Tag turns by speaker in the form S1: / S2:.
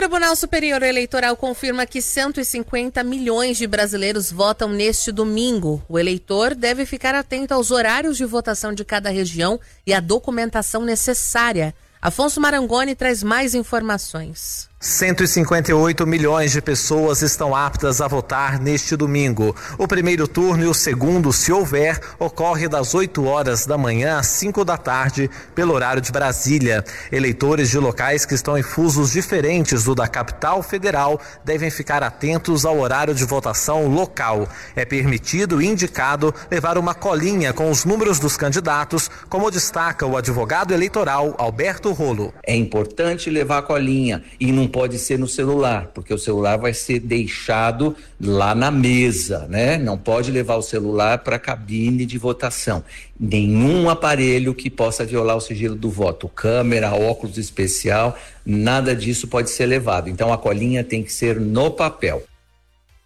S1: Tribunal Superior Eleitoral confirma que 150 milhões de brasileiros votam neste domingo. O eleitor deve ficar atento aos horários de votação de cada região e à documentação necessária. Afonso Marangoni traz mais informações.
S2: 158 milhões de pessoas estão aptas a votar neste domingo. O primeiro turno e o segundo, se houver, ocorre das 8 horas da manhã às 5 da tarde, pelo horário de Brasília. Eleitores de locais que estão em fusos diferentes do da capital federal devem ficar atentos ao horário de votação local. É permitido e indicado levar uma colinha com os números dos candidatos, como destaca o advogado eleitoral Alberto Rolo.
S3: É importante levar a colinha e não pode ser no celular, porque o celular vai ser deixado lá na mesa, né? Não pode levar o celular para a cabine de votação. Nenhum aparelho que possa violar o sigilo do voto, câmera, óculos especial, nada disso pode ser levado. Então a colinha tem que ser no papel.